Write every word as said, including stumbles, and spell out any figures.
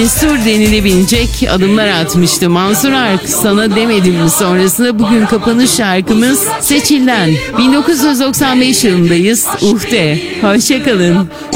Cesur denilebilecek adımlar atmıştı. Mansur Ark sana demedim mi sonrasında bugün kapanış şarkımız Seçil'den. bin dokuz yüz doksan beş yılındayız. Uhde. Hoşçakalın.